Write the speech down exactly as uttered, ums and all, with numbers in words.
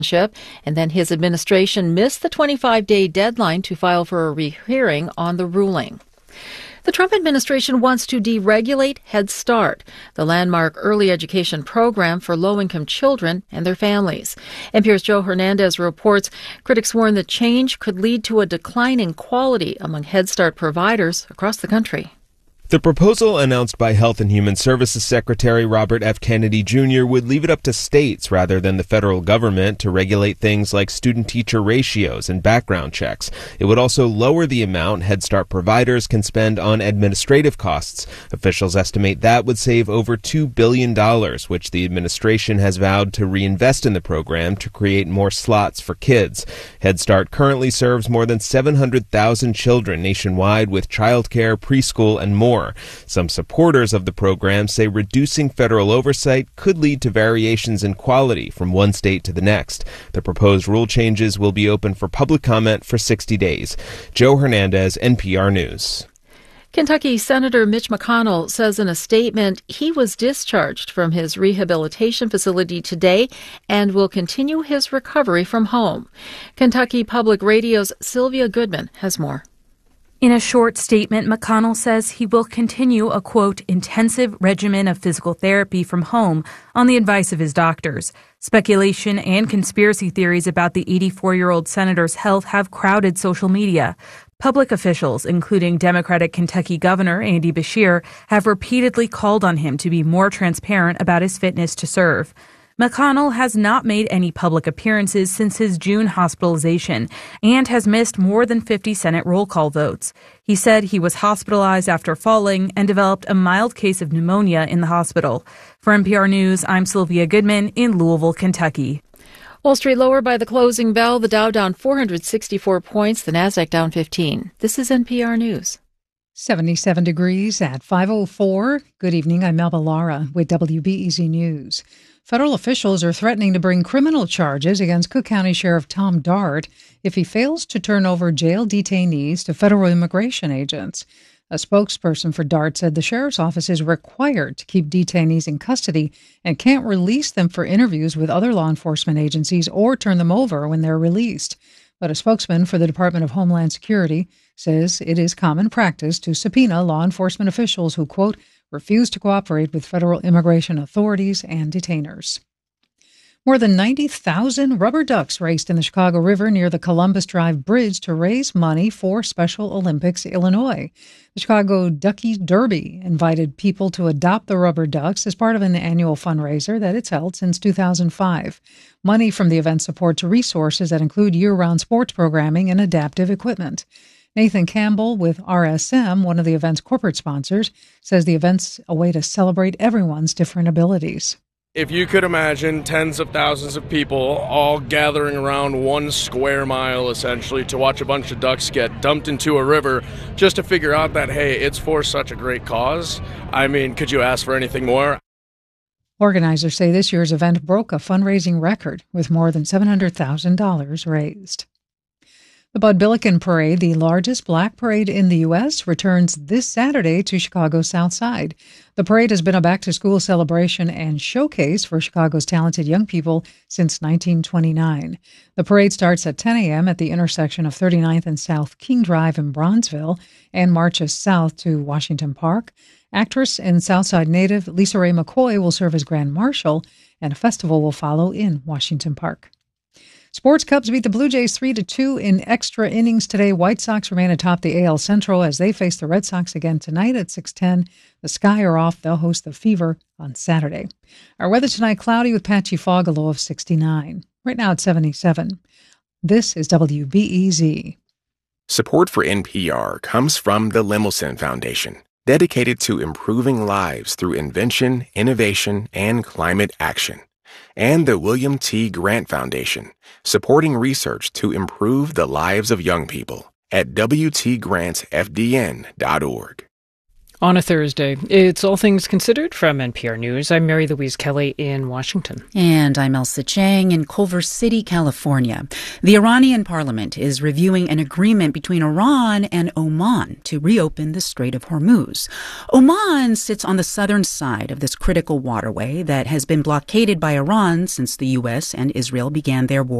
and then his administration missed the twenty-five day deadline to file for a rehearing on the ruling. The Trump administration wants to deregulate Head Start, the landmark early education program for low-income children and their families. N P R's Joe Hernandez reports critics warn the change could lead to a decline in quality among Head Start providers across the country. The proposal announced by Health and Human Services Secretary Robert F. Kennedy Junior would leave it up to states rather than the federal government to regulate things like student-teacher ratios and background checks. It would also lower the amount Head Start providers can spend on administrative costs. Officials estimate that would save over two billion dollars, which the administration has vowed to reinvest in the program to create more slots for kids. Head Start currently serves more than seven hundred thousand children nationwide with childcare, preschool, and more. Some supporters of the program say reducing federal oversight could lead to variations in quality from one state to the next. The proposed rule changes will be open for public comment for sixty days. Joe Hernandez, N P R News. Kentucky Senator Mitch McConnell says in a statement he was discharged from his rehabilitation facility today and will continue his recovery from home. Kentucky Public Radio's Sylvia Goodman has more. In a short statement, McConnell says he will continue a, quote, intensive regimen of physical therapy from home on the advice of his doctors. Speculation and conspiracy theories about the eighty-four-year-old senator's health have crowded social media. Public officials, including Democratic Kentucky Governor Andy Beshear, have repeatedly called on him to be more transparent about his fitness to serve. McConnell has not made any public appearances since his June hospitalization and has missed more than fifty Senate roll call votes. He said he was hospitalized after falling and developed a mild case of pneumonia in the hospital. For N P R News, I'm Sylvia Goodman in Louisville, Kentucky. Wall Street lower by the closing bell. The Dow down four hundred sixty-four points, the Nasdaq down fifteen. This is N P R News. seventy-seven degrees at five oh four. Good evening, I'm Melba Lara with W B E Z News. Federal officials are threatening to bring criminal charges against Cook County Sheriff Tom Dart if he fails to turn over jail detainees to federal immigration agents. A spokesperson for Dart said the sheriff's office is required to keep detainees in custody and can't release them for interviews with other law enforcement agencies or turn them over when they're released. But a spokesman for the Department of Homeland Security says it is common practice to subpoena law enforcement officials who, quote, refuse to cooperate with federal immigration authorities and detainers. More than ninety thousand rubber ducks raced in the Chicago River near the Columbus Drive Bridge to raise money for Special Olympics Illinois. The Chicago Ducky Derby invited people to adopt the rubber ducks as part of an annual fundraiser that it's held since two thousand five. Money from the event supports resources that include year-round sports programming and adaptive equipment. Nathan Campbell with R S M, one of the event's corporate sponsors, says the event's a way to celebrate everyone's different abilities. If you could imagine tens of thousands of people all gathering around one square mile, essentially, to watch a bunch of ducks get dumped into a river just to figure out that, hey, it's for such a great cause. I mean, could you ask for anything more? Organizers say this year's event broke a fundraising record with more than seven hundred thousand dollars raised. The Bud Billiken Parade, the largest black parade in the U S, returns this Saturday to Chicago's South Side. The parade has been a back-to-school celebration and showcase for Chicago's talented young people since nineteen twenty-nine. The parade starts at ten a.m. at the intersection of thirty-ninth and South King Drive in Bronzeville and marches south to Washington Park. Actress and Southside native Lisa Ray McCoy will serve as Grand Marshal, and a festival will follow in Washington Park. Sports Cubs beat the Blue Jays three to two in extra innings today. White Sox remain atop the A L Central as they face the Red Sox again tonight at six ten. The Sky are off. They'll host the Fever on Saturday. Our weather tonight, cloudy with patchy fog, a low of sixty-nine. Right now it's seventy-seven. This is W B E Z. Support for N P R comes from the Lemelson Foundation, dedicated to improving lives through invention, innovation, and climate action. And the William T. Grant Foundation, supporting research to improve the lives of young people at W T grants F D N dot org. On a Thursday, it's All Things Considered from N P R News. I'm Mary Louise Kelly in Washington. And I'm Elsa Chang in Culver City, California. The Iranian parliament is reviewing an agreement between Iran and Oman to reopen the Strait of Hormuz. Oman sits on the southern side of this critical waterway that has been blockaded by Iran since the U S and Israel began their war